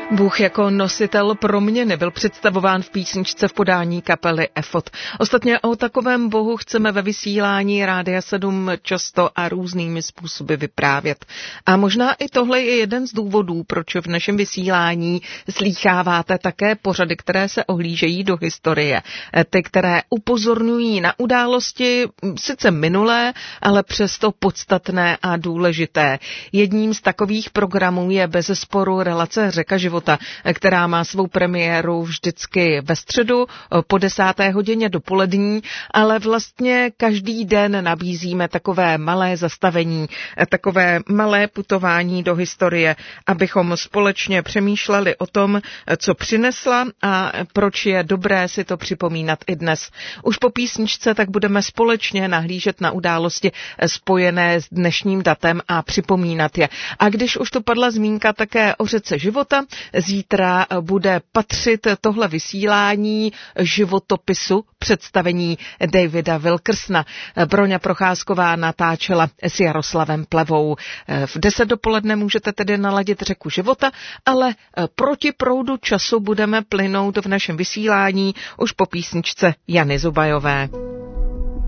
Bůh jako nositel proměny byl představován v písničce v podání kapely Efod. Ostatně o takovém Bohu chceme ve vysílání Rádia 7 často a různými způsoby vyprávět. A možná i tohle je jeden z důvodů, proč v našem vysílání slýcháváte také pořady, které se ohlížejí do historie. Ty, které upozorňují na události sice minulé, ale přesto podstatné a důležité. Jedním z takových programů je bezesporu relace Řeka života, která má svou premiéru vždycky ve středu po 10. hodině dopolední, ale vlastně každý den nabízíme takové malé zastavení, takové malé putování do historie, abychom společně přemýšleli o tom, co přinesla a proč je dobré si to připomínat i dnes. Už po písničce tak budeme společně nahlížet na události spojené s dnešním datem a připomínat je. A když už tu padla zmínka také o řece života, zítra bude patřit tohle vysílání životopisu představení Davida Wilkersona. Broňa Procházková natáčela s Jaroslavem Plevou. V 10 dopoledne můžete tedy naladit Řeku života, ale proti proudu času budeme plynout v našem vysílání už po písničce Jany Zubajové.